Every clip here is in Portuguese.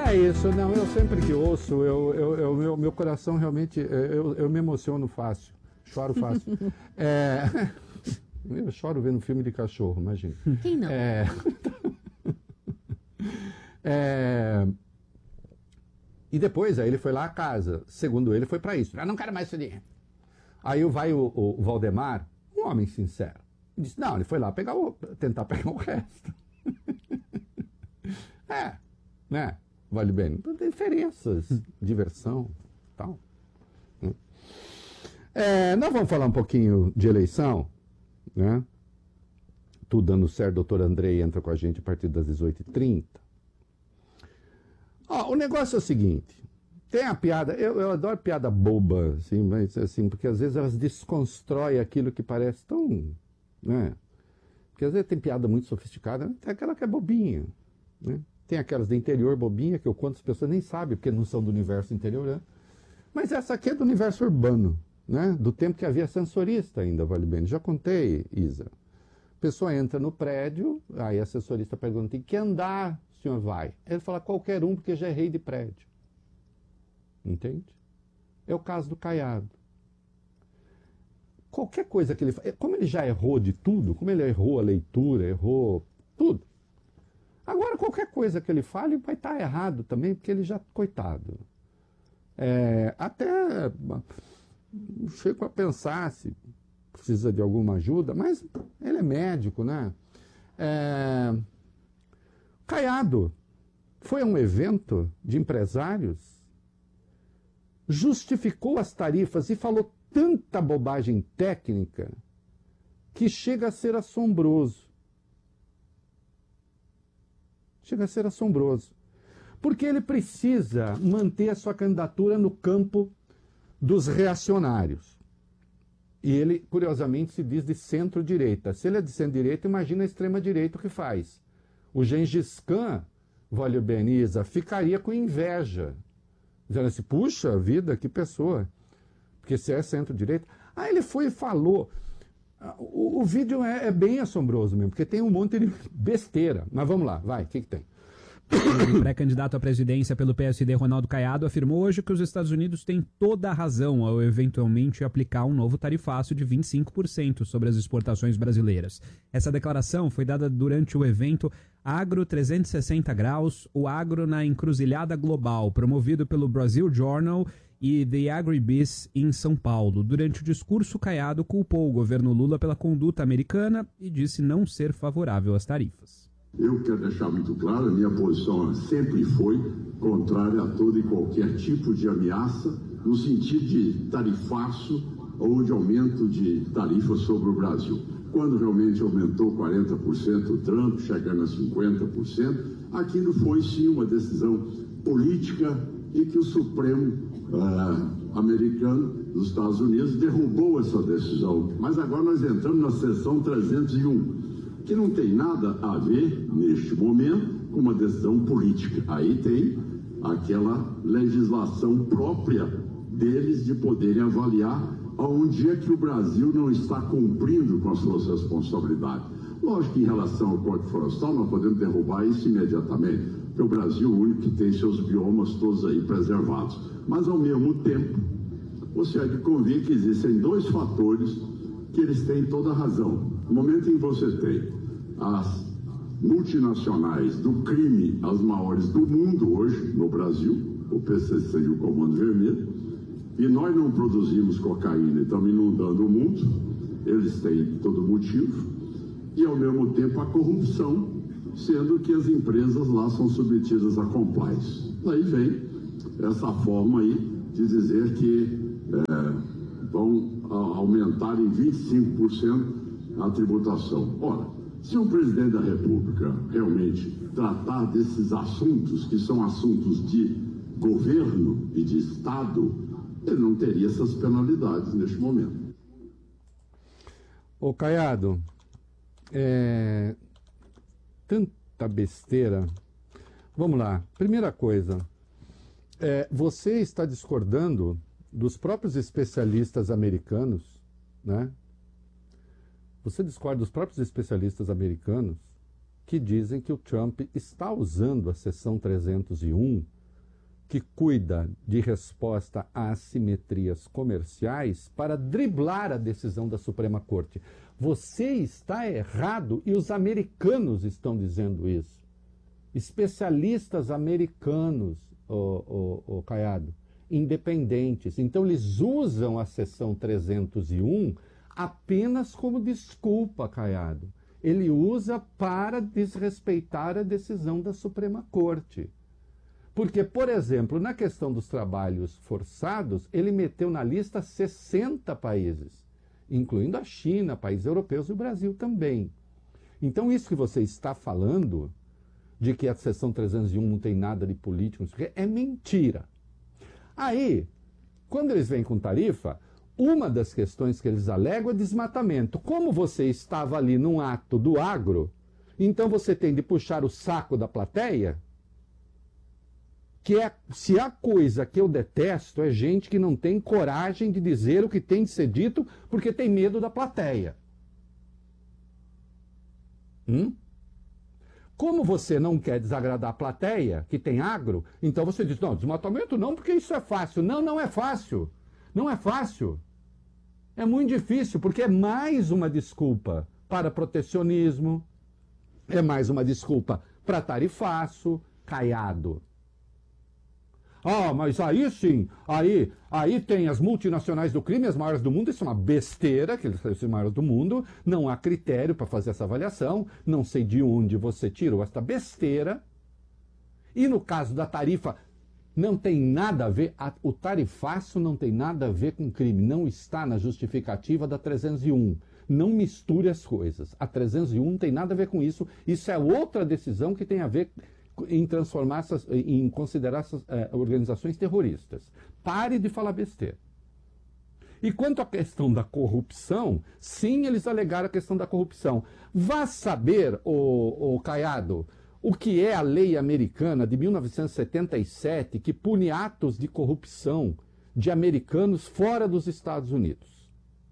É isso, não, eu sempre que ouço, meu coração realmente, eu me emociono fácil, choro fácil. Eu choro vendo filme de cachorro, imagina. Quem não? E depois, aí ele foi lá à casa, segundo ele, foi para isso. Eu não quero mais esse dinheiro. Aí vai o Valdemar, um homem sincero, disse, não, ele foi lá tentar pegar o resto. Né? Vale bem. Diferenças, diversão, tal. Nós vamos falar um pouquinho de eleição, né? Tudo dando certo, doutor Andrei entra com a gente a partir das 18h30. O negócio é o seguinte, tem a piada, eu adoro piada boba, assim, mas, assim, porque às vezes elas desconstroem aquilo que parece tão, né? Porque às vezes tem piada muito sofisticada, tem aquela que é bobinha, né? Tem aquelas do interior bobinha, que eu conto as pessoas nem sabem, porque não são do universo interior, né? Mas essa aqui é do universo urbano, né? Do tempo que havia ascensorista ainda, vale bem. Já contei, Isa. A pessoa entra no prédio, aí a assessorista pergunta, em que andar o senhor vai? Ele fala, qualquer um, porque já é rei de prédio. Entende? É o caso do Caiado. Qualquer coisa que ele faz, como ele já errou de tudo, como ele errou a leitura, errou tudo, agora qualquer coisa que ele fale vai estar errado também, porque ele já, coitado. Até chego a pensar se precisa de alguma ajuda, mas ele é médico, né? Caiado foi a um evento de empresários, justificou as tarifas e falou tanta bobagem técnica que chega a ser assombroso. Chega a ser assombroso. Porque ele precisa manter a sua candidatura no campo dos reacionários. E ele, curiosamente, se diz de centro-direita. Se ele é de centro-direita, imagina a extrema-direita o que faz. O Gengis Khan, Valeu Beniza, ficaria com inveja. Dizendo assim, puxa vida, que pessoa. Porque se é centro-direita... Aí ele foi e falou... O vídeo é bem assombroso mesmo, porque tem um monte de besteira. Mas vamos lá, vai, o que tem? O pré-candidato à presidência pelo PSD, Ronaldo Caiado, afirmou hoje que os Estados Unidos têm toda a razão ao eventualmente aplicar um novo tarifaço de 25% sobre as exportações brasileiras. Essa declaração foi dada durante o evento Agro 360 Graus, o Agro na Encruzilhada Global, promovido pelo Brazil Journal e The Agribiz em São Paulo. Durante o discurso, Caiado culpou o governo Lula pela conduta americana e disse não ser favorável às tarifas. Eu quero deixar muito claro, a minha posição sempre foi contrária a todo e qualquer tipo de ameaça no sentido de tarifaço ou de aumento de tarifas sobre o Brasil. Quando realmente aumentou 40% o Trump, chegando a 50%, aquilo foi sim uma decisão política e que o Supremo americano dos Estados Unidos derrubou essa decisão. Mas agora nós entramos na seção 301, que não tem nada a ver, neste momento, com uma decisão política. Aí tem aquela legislação própria deles de poderem avaliar aonde é que o Brasil não está cumprindo com as suas responsabilidades. Lógico que em relação ao Código Florestal nós podemos derrubar isso imediatamente, porque o Brasil é o único que tem seus biomas todos aí preservados. Mas, ao mesmo tempo, você há de convir que existem dois fatores que eles têm toda a razão. No momento em que você tem as multinacionais do crime, as maiores do mundo hoje, no Brasil, o PCC e o Comando Vermelho, e nós não produzimos cocaína e estamos inundando o mundo, eles têm todo motivo, e ao mesmo tempo a corrupção, sendo que as empresas lá são submetidas a compliance. Daí vem essa forma aí de dizer que vão aumentar em 25% a tributação. Ora, se o presidente da República realmente tratar desses assuntos, que são assuntos de governo e de Estado, ele não teria essas penalidades neste momento. Ô Caiado, tanta besteira. Vamos lá, primeira coisa, você está discordando dos próprios especialistas americanos, né? Você discorda dos próprios especialistas americanos que dizem que o Trump está usando a seção 301 que cuida de resposta a assimetrias comerciais para driblar a decisão da Suprema Corte. Você está errado e os americanos estão dizendo isso. Especialistas americanos, Caiado, independentes. Então eles usam a seção 301 apenas como desculpa, Caiado. Ele usa para desrespeitar a decisão da Suprema Corte. Porque, por exemplo, na questão dos trabalhos forçados, ele meteu na lista 60 países, incluindo a China, países europeus e o Brasil também. Então, isso que você está falando, de que a seção 301 não tem nada de político, é mentira. Aí, quando eles vêm com tarifa, uma das questões que eles alegam é desmatamento. Como você estava ali num ato do agro, então você tem de puxar o saco da plateia, se a coisa que eu detesto é gente que não tem coragem de dizer o que tem de ser dito porque tem medo da plateia. Como você não quer desagradar a plateia, que tem agro, então você diz, não, desmatamento não, porque isso é fácil. Não, não é fácil. Não é fácil. É muito difícil, porque é mais uma desculpa para protecionismo, é mais uma desculpa para tarifaço, Caiado. Ah, mas aí sim, aí tem as multinacionais do crime, as maiores do mundo, isso é uma besteira, que eles são as maiores do mundo, não há critério para fazer essa avaliação, não sei de onde você tirou esta besteira. E no caso da tarifa, não tem nada a ver, o tarifaço não tem nada a ver com crime, não está na justificativa da 301. Não misture as coisas. A 301 não tem nada a ver com isso, isso é outra decisão que tem a ver em transformar em considerar essas organizações terroristas. Pare de falar besteira. E quanto à questão da corrupção, sim, eles alegaram a questão da corrupção. Vá saber, o Caiado, o que é a lei americana de 1977 que pune atos de corrupção de americanos fora dos Estados Unidos.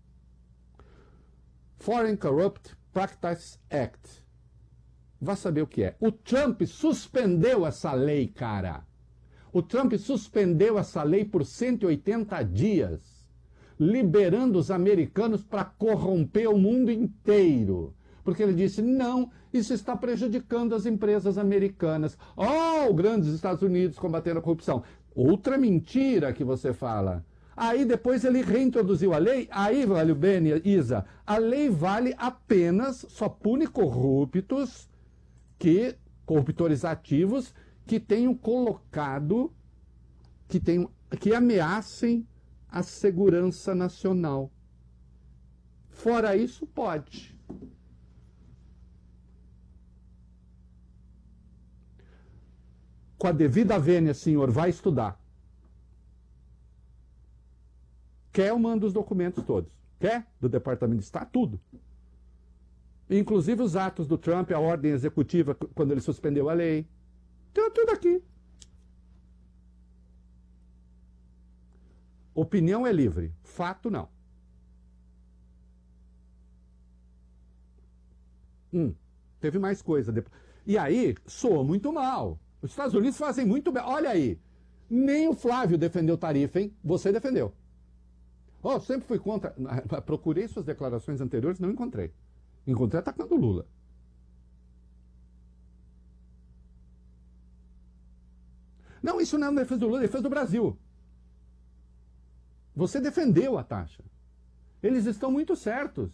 Foreign Corrupt Practices Act. Vá saber o que é. O Trump suspendeu essa lei, cara. O Trump suspendeu essa lei por 180 dias, liberando os americanos para corromper o mundo inteiro. Porque ele disse, não, isso está prejudicando as empresas americanas. Oh, grandes Estados Unidos combateram a corrupção. Outra mentira que você fala. Aí depois ele reintroduziu a lei, aí vale o bem, Isa, a lei vale apenas, só pune corruptores ativos que tenham colocado, que ameacem a segurança nacional. Fora isso, pode. Com a devida vênia, senhor, vai estudar. Quer, eu mando os documentos todos. Quer? Do Departamento de Estado, tudo. Inclusive os atos do Trump, a ordem executiva, quando ele suspendeu a lei. Tem tudo aqui. Opinião é livre, fato não. Teve mais coisa depois. E aí, soa muito mal. Os Estados Unidos fazem muito bem. Olha aí, nem o Flávio defendeu tarifa, hein? Você defendeu. Sempre fui contra. Procurei suas declarações anteriores, não encontrei. Encontrei atacando o Lula. Não, isso não é uma defesa do Lula, é defesa do Brasil. Você defendeu a taxa. Eles estão muito certos.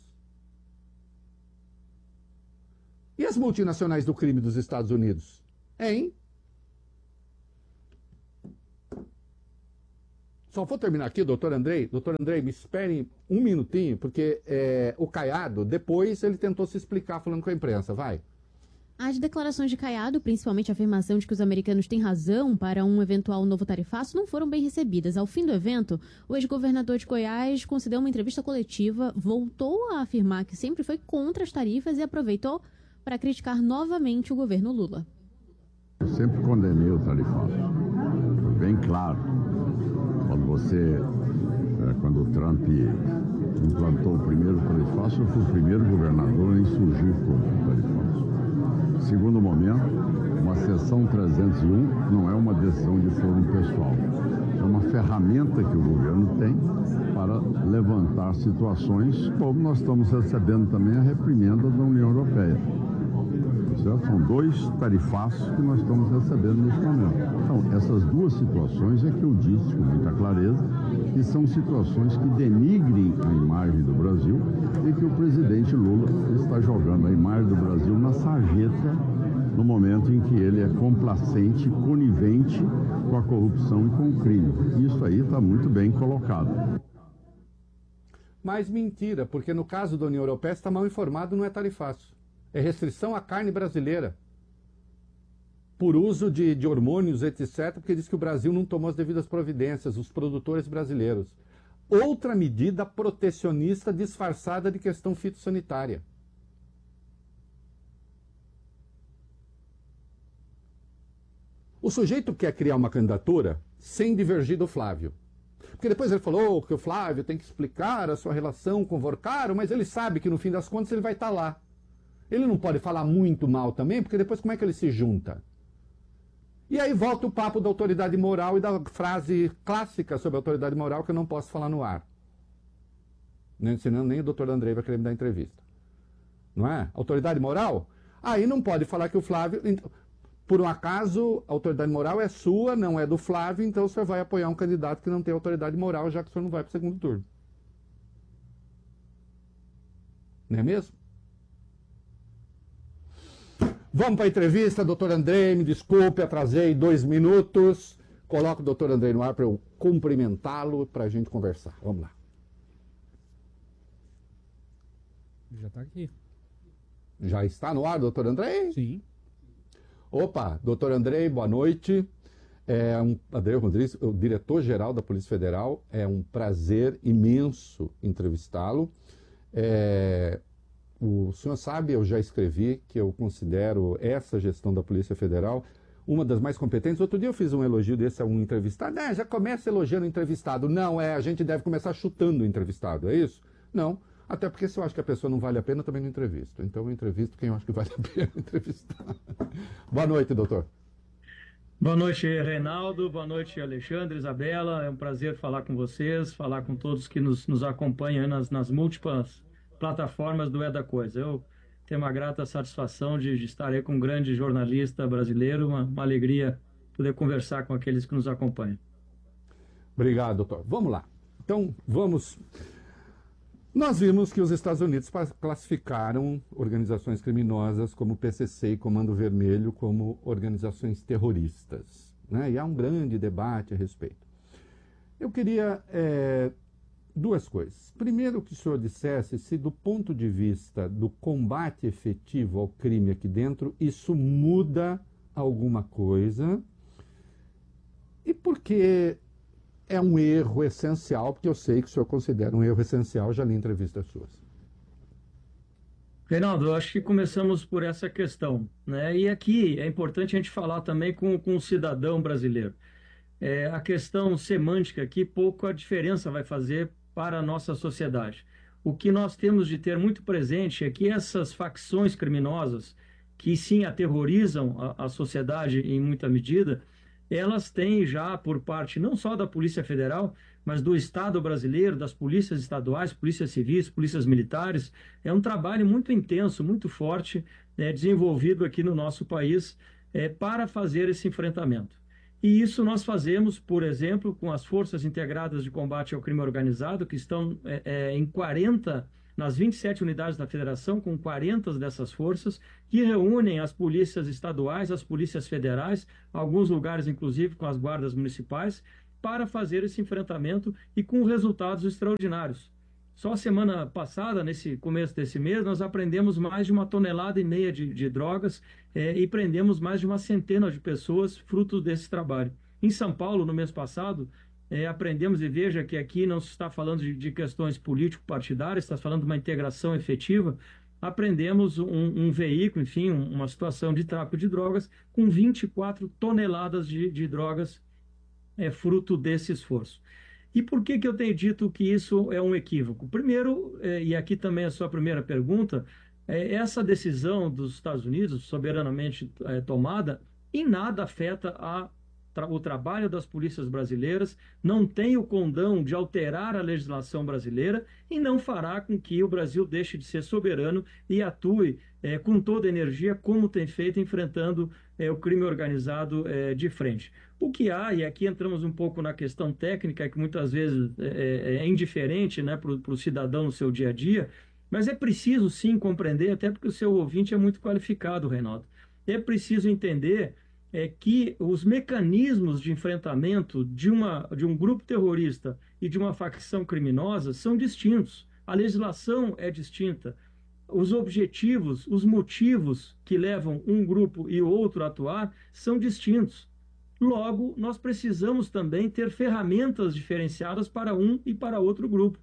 E as multinacionais do crime dos Estados Unidos? Hein? Só vou terminar aqui, doutor Andrei. Doutor Andrei, me esperem um minutinho, porque o Caiado, depois ele tentou se explicar falando com a imprensa. Vai. As declarações de Caiado, principalmente a afirmação de que os americanos têm razão para um eventual novo tarifaço, não foram bem recebidas. Ao fim do evento, o ex-governador de Goiás concedeu uma entrevista coletiva, voltou a afirmar que sempre foi contra as tarifas e aproveitou para criticar novamente o governo Lula. Eu sempre condenei o tarifaço. Foi bem claro. Quando o Trump implantou o primeiro tarifaço, eu fui o primeiro governador a insurgir contra o tarifaço. Segundo momento, uma seção 301 não é uma decisão de foro pessoal. ferramenta que o governo tem para levantar situações, como nós estamos recebendo também a reprimenda da União Europeia. Certo? São 2 tarifaços que nós estamos recebendo neste momento. Então, essas 2 situações é que eu disse com muita clareza que são situações que denigrem a imagem do Brasil e que o presidente Lula está jogando a imagem do Brasil na sarjeta no momento em que ele é complacente, conivente com a corrupção e com o crime. Isso aí está muito bem colocado. Mas mentira, porque no caso da União Europeia, está mal informado, não é tarifaço. É restrição à carne brasileira. Por uso de hormônios, etc., porque diz que o Brasil não tomou as devidas providências, os produtores brasileiros. Outra medida protecionista disfarçada de questão fitossanitária. O sujeito quer criar uma candidatura sem divergir do Flávio. Porque depois ele falou que o Flávio tem que explicar a sua relação com o Vorcaro, mas ele sabe que no fim das contas ele vai estar lá. Ele não pode falar muito mal também, porque depois como é que ele se junta? E aí volta o papo da autoridade moral e da frase clássica sobre a autoridade moral que eu não posso falar no ar. Senão nem o doutor Andrei vai querer me dar entrevista. Não é? Autoridade moral? Aí não pode falar que o Flávio... Por um acaso, a autoridade moral é sua, não é do Flávio, então o senhor vai apoiar um candidato que não tem autoridade moral, já que o senhor não vai para o segundo turno. Não é mesmo? Vamos para a entrevista, doutor Andrei, me desculpe, atrasei 2 minutos. Coloco o doutor Andrei no ar para eu cumprimentá-lo, para a gente conversar. Vamos lá. Já está aqui. Já está no ar, doutor Andrei? Sim. Opa, doutor Andrei, boa noite. Andrei Rodrigues, o diretor-geral da Polícia Federal. É um prazer imenso entrevistá-lo. O senhor sabe, eu já escrevi que eu considero essa gestão da Polícia Federal uma das mais competentes. Outro dia eu fiz um elogio desse a um entrevistado. Já começa elogiando o entrevistado. Não, a gente deve começar chutando o entrevistado, é isso? Não. Até porque se eu acho que a pessoa não vale a pena, eu também não entrevisto. Então eu entrevisto quem eu acho que vale a pena entrevistar. Boa noite, doutor. Boa noite, Reinaldo. Boa noite, Alexandre, Isabela. É um prazer falar com vocês, falar com todos que nos acompanham nas múltiplas plataformas do É da Coisa. Eu tenho uma grata satisfação de estar aí com um grande jornalista brasileiro, uma alegria poder conversar com aqueles que nos acompanham. Obrigado, doutor. Vamos lá. Então, vamos... Nós vimos que os Estados Unidos classificaram organizações criminosas como o PCC e Comando Vermelho como organizações terroristas, né? E há um grande debate a respeito. Eu queria 2 coisas. Primeiro, que o senhor dissesse se, do ponto de vista do combate efetivo ao crime aqui dentro, isso muda alguma coisa. E por que é um erro essencial, porque eu sei que o senhor considera um erro essencial, já li entrevistas suas. Reinaldo, eu acho que começamos por essa questão, né? E aqui é importante a gente falar também com o cidadão brasileiro. A questão semântica aqui, pouco a diferença vai fazer para a nossa sociedade. O que nós temos de ter muito presente é que essas facções criminosas, que sim aterrorizam a sociedade em muita medida, elas têm já por parte não só da Polícia Federal, mas do Estado brasileiro, das polícias estaduais, polícias civis, polícias militares. É um trabalho muito intenso, muito forte, desenvolvido aqui no nosso país para fazer esse enfrentamento. E isso nós fazemos, por exemplo, com as Forças Integradas de Combate ao Crime Organizado, que estão em 40... nas 27 unidades da federação, com 40 dessas forças, que reúnem as polícias estaduais, as polícias federais, alguns lugares inclusive com as guardas municipais, para fazer esse enfrentamento e com resultados extraordinários. Só a semana passada, nesse começo desse mês, nós apreendemos mais de 1,5 toneladas de drogas e prendemos mais de 100 de pessoas fruto desse trabalho. Em São Paulo, no mês passado, aprendemos, e veja que aqui não se está falando de questões político-partidárias, está falando de uma integração efetiva. Aprendemos um veículo, enfim, uma situação de tráfico de drogas com 24 toneladas de drogas fruto desse esforço. E por que eu tenho dito que isso é um equívoco? Primeiro, e aqui também a sua primeira pergunta, essa decisão dos Estados Unidos, soberanamente tomada, em nada afeta a o trabalho das polícias brasileiras, não tem o condão de alterar a legislação brasileira e não fará com que o Brasil deixe de ser soberano e atue com toda a energia, como tem feito, enfrentando o crime organizado de frente. O que há, e aqui entramos um pouco na questão técnica, que muitas vezes é indiferente, né, para o cidadão no seu dia a dia, mas é preciso sim compreender, até porque o seu ouvinte é muito qualificado, Reinaldo. É preciso entender que os mecanismos de enfrentamento de um grupo terrorista e de uma facção criminosa são distintos. A legislação é distinta. Os objetivos, os motivos que levam um grupo e outro a atuar são distintos. Logo, nós precisamos também ter ferramentas diferenciadas para um e para outro grupo,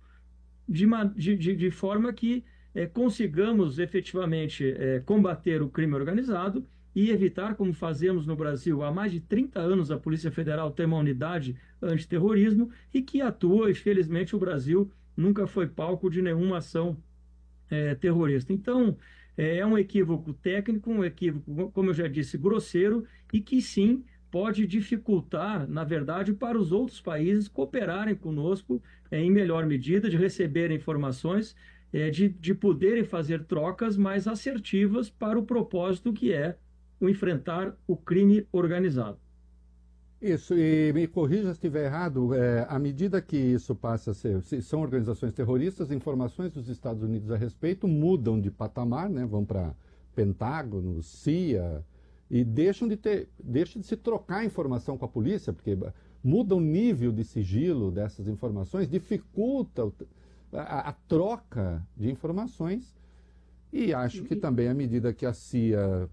de forma que consigamos efetivamente combater o crime organizado e evitar, como fazemos no Brasil há mais de 30 anos, a Polícia Federal tem uma unidade antiterrorismo e que atua, e felizmente o Brasil nunca foi palco de nenhuma ação terrorista. Então, é um equívoco técnico, um equívoco, como eu já disse, grosseiro, e que sim pode dificultar, na verdade, para os outros países cooperarem conosco em melhor medida, de receberem informações, de poderem fazer trocas mais assertivas para o propósito que é o enfrentar o crime organizado. Isso, e me corrija se estiver errado, à medida que isso passa a ser, se são organizações terroristas, informações dos Estados Unidos a respeito mudam de patamar, né, vão para Pentágono, CIA, e deixam de se trocar informação com a polícia, porque muda o nível de sigilo dessas informações, dificulta a troca de informações, e acho que também à medida que a CIA...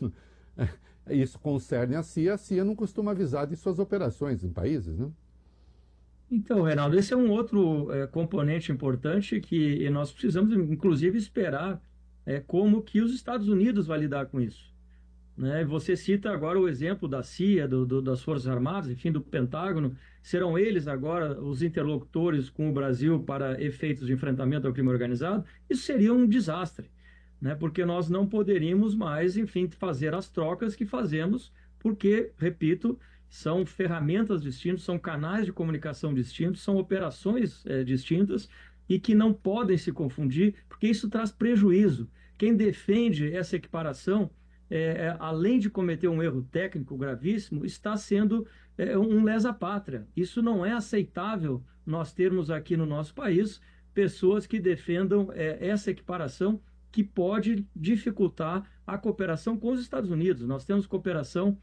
Isso concerne a CIA não costuma avisar de suas operações em países, né? Então, Reinaldo, esse é um outro componente importante que nós precisamos, inclusive, esperar como que os Estados Unidos vai lidar com isso. Né? Você cita agora o exemplo da CIA, das Forças Armadas, enfim, do Pentágono. Serão eles agora os interlocutores com o Brasil para efeitos de enfrentamento ao crime organizado? Isso seria um desastre. Né, porque nós não poderíamos mais, enfim, fazer as trocas que fazemos, porque, repito, são ferramentas distintas, são canais de comunicação distintos, são operações distintas e que não podem se confundir, porque isso traz prejuízo. Quem defende essa equiparação, além de cometer um erro técnico gravíssimo, está sendo um lesa-pátria. Isso não é aceitável nós termos aqui no nosso país pessoas que defendam essa equiparação, que pode dificultar a cooperação com os Estados Unidos. Nós temos cooperação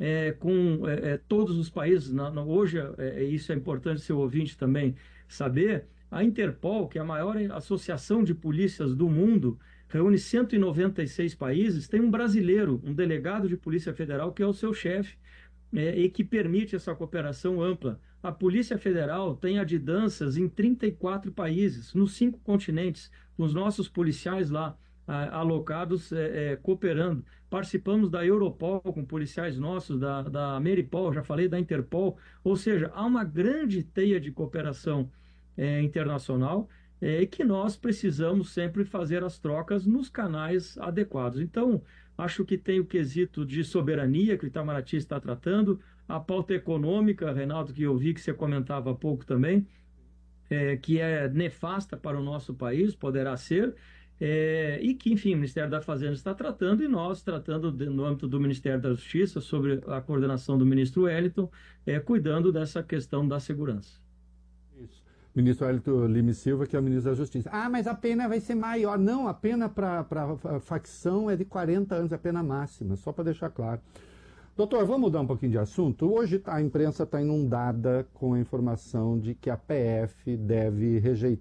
com todos os países. Hoje, isso é importante seu ouvinte também saber, a Interpol, que é a maior associação de polícias do mundo, reúne 196 países, tem um brasileiro, um delegado de Polícia Federal, que é o seu chefe, e que permite essa cooperação ampla. A Polícia Federal tem adjudâncias em 34 países, nos 5 continentes, com os nossos policiais lá alocados cooperando. Participamos da Europol com policiais nossos, da Ameripol, já falei da Interpol, ou seja, há uma grande teia de cooperação internacional e que nós precisamos sempre fazer as trocas nos canais adequados. Então, acho que tem o quesito de soberania que o Itamaraty está tratando, a pauta econômica, Reinaldo, que eu vi que você comentava há pouco também, que é nefasta para o nosso país, poderá ser, e que, enfim, o Ministério da Fazenda está tratando, e nós tratando no âmbito do Ministério da Justiça, sobre a coordenação do ministro Wellington, cuidando dessa questão da segurança. Isso. Ministro Wellington Lima Silva, que é o ministro da Justiça. Ah, mas a pena vai ser maior. Não, a pena para a facção é de 40 anos, a pena máxima, só para deixar claro. Doutor, vamos mudar um pouquinho de assunto. Hoje a imprensa está inundada com a informação de que a PF deve rejeitar